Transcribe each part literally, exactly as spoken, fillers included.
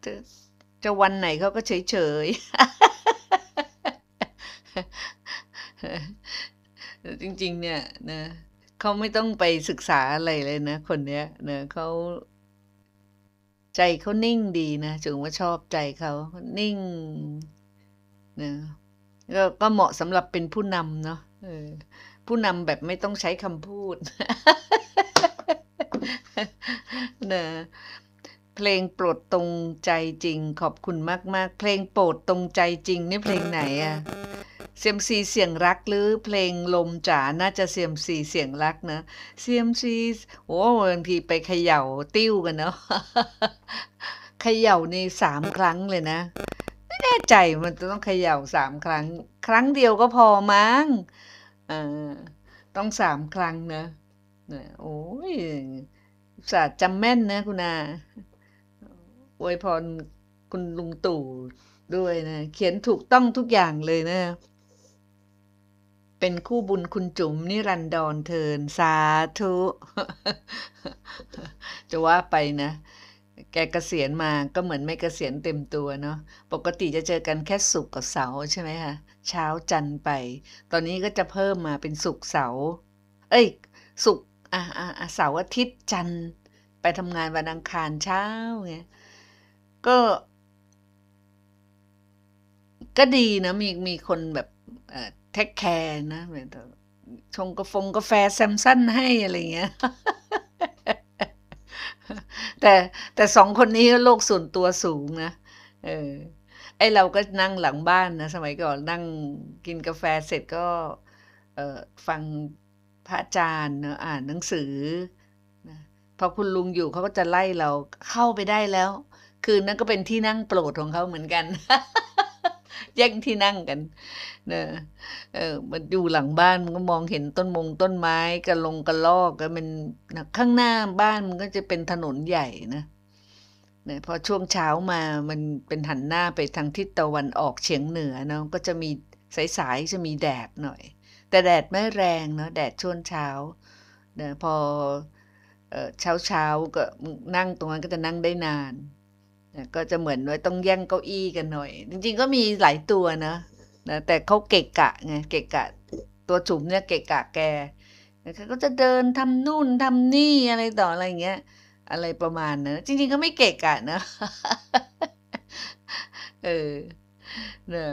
จะจะวันไหนเขาก็เฉยๆ จริงๆเนี่ยนะเขาไม่ต้องไปศึกษาอะไรเลยนะคนเนี้ยนะเขาใจเขานิ่งดีนะถึงว่าชอบใจเขานิ่งนะก็ก็เหมาะสำหรับเป็นผู้นำเนาะเออผู้นำแบบไม่ต้องใช้คำพูดนะเพลงโปรดตรงใจจริงขอบคุณมากๆเพลงโปรดตรงใจจริงนี่เพลงไหนอะเซียมซีเสียงรักหรือเพลงลมจ๋าน่าจะเซียมซีเสียงรักนะเซียมซีโอ้บางทีไปเขย่าติ้วกันเนาะเขย่านี่สามครั้งเลยนะไม่แน่ใจมันจะต้องเขย่าสามครั้งครั้งเดียวก็พอมั้งเออต้องสามครั้งนะนะโอ้ยอุตส่าห์จำแม่นนะคุณอาอวยพรคุณลุงตู่ด้วยนะเขียนถูกต้องทุกอย่างเลยนะเป็นคู่บุญคุณจุ๋มนิรันดรเทินสาธุจะว่าไปนะแกเกษียณมาก็เหมือนไม่เกษียณเต็มตัวเนาะปกติจะเจอกันแค่ศุกร์กับเสาร์ใช่ไหมคะเช้าจันทร์ไปตอนนี้ก็จะเพิ่มมาเป็นศุกร์เสาร์เอ้ยศุกร์อ่ะอ่ะอ่ะเสาร์อาทิตย์จันทร์ไปทำงานวันอังคารเช้าไงก็ก็ดีนะมีมีคนแบบเอ่อเทคแคร์นะเหมือนชงกาแฟกาแฟแซมสันให้อะไรเงี้ย แต่แต่สองคนนี้โลกส่วนตัวสูงนะเออไอเราก็นั่งหลังบ้านนะสมัยก่อนนั่งกินกาแฟเสร็จก็เอ่อฟังพระอาจารย์เนอะอ่านหนังสือนะพอคุณลุงอยู่เขาก็จะไล่เราเข้าไปได้แล้วคืนนั้นก็เป็นที่นั่งโปรดของเขาเหมือนกันแย่งที่นั่งกันเนอะเออมันอยู่หลังบ้านมันก็มองเห็นต้นมงต้นไม้กระลงกระลอกก็มันนะข้างหน้าบ้านมันก็จะเป็นถนนใหญ่นะเนี่ยพอช่วงเช้ามามันเป็นหันหน้าไปทางทิศตะวันออกเฉียงเหนือเนาะก็จะมีสายๆจะมีแดดหน่อยแต่แดดไม่แรงเนาะแดดช่วงเช้าเนี่ยพอเอ่อเช้าเช้าก็นั่งตรงนั้นก็จะนั่งได้นานนะก็จะเหมือนว่าต้องแย่งเก้าอี้กันหน่อยจริงๆก็มีหลายตัวนะนะแต่เขาเกะกะไงเกะกะตัวจุ๋มเนี่ยเกะกะแกนะคะก็จะเดินทำนู่นทำนี่อะไรต่ออะไรอย่างเงี้ย อะไรประมาณนั้นจริงๆก็ไม่เกะกะนะเออเนอะ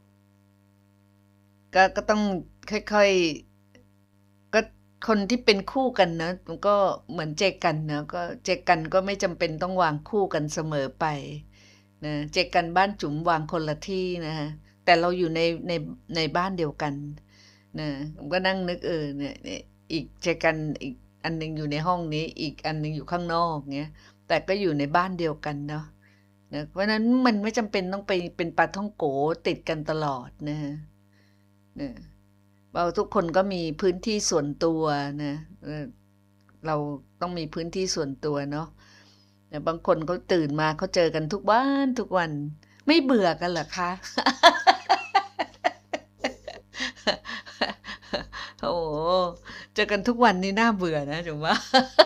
ก็ก็ต้องค่อยๆก็คนที่เป็นคู่กันเนอะมันก็เหมือนเจกันเนอะก็เจกันก็ไม่จำเป็นต้องวางคู่กันเสมอไปนะเจกันบ้านจุ๋มวางคนละที่นะคะแต่เราอยู่ในในในบ้านเดียวกันนะผมก็นั่งนึกเออเนี่ยเนี่ยอีกเจกันอีกอันหนึงอยู่ในห้องนี้อีกอันหนึงอยู่ข้างนอกเงี้ย แต่ก็อยู่ในบ้านเดียวกันเนาะนะเพราะนั้นมันไม่จำเป็นต้องไปเป็นปาท่องโกติดกันตลอดนะฮะนะเราทุกคนก็มีพื้นที่ส่วนตัวนะเออเราต้องมีพื้นที่ส่วนตัวเนาะแต่บางคนเขาตื่นมาเขาเจอกันทุกวันทุกวันไม่เบื่อกันเหรอคะโอ้โหเจอกันทุกวันนี่น่าเบื่อนะจุ๋มว่า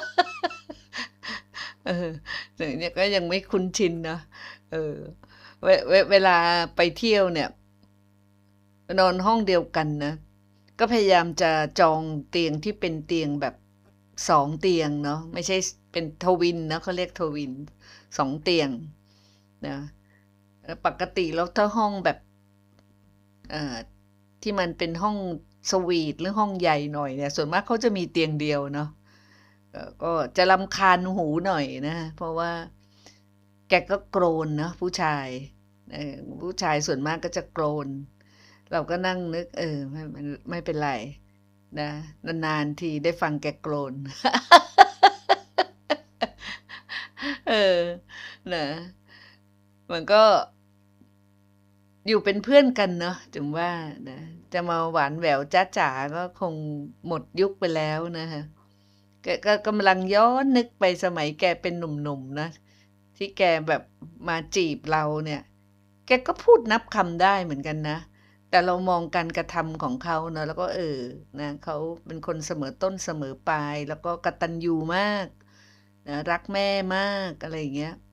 เออแต่เนี่ยก็ยังไม่คุ้นชินเนาะเออเวเวเวลาไปเที่ยวเนี่ยนอนห้องเดียวกันนะก็พยายามจะจองเตียงที่เป็นเตียงแบบสองเตียงเนาะไม่ใช่เป็นทวินนะเขาเรียกทวินสองเตียงนะแล้วปกติแล้วถ้าห้องแบบเอ่อที่มันเป็นห้องสวีทหรือห้องใหญ่หน่อยเนี่ยส่วนมากเขาจะมีเตียงเดียวเนาะ เอ่อก็จะรำคาญหูหน่อยนะเพราะว่าแกก็โกรนนะผู้ชายเออผู้ชายส่วนมากก็จะโกรนเราก็นั่งนึกเออไม่ไม่ไม่เป็นไรนะนานๆทีได้ฟังแกโกรนเออนะมันก็อยู่เป็นเพื่อนกันเนาะถึงว่านะจะมาหวานแหววจ้าจ๋าก็คงหมดยุคไปแล้วนะคะแกก็กำลังย้อนนึกไปสมัยแกเป็นหนุ่มๆนะ ที่แกแบบมาจีบเราเนี่ยแกก็พูดนับคำได้เหมือนกันนะแต่เรามองการกระทำของเขาเนอะแล้วก็เออนะเขาเป็นคนเสมอต้นเสมอปลายแล้วก็กตัญญูมากนะรักแม่มากอะไรอย่างเงี้ย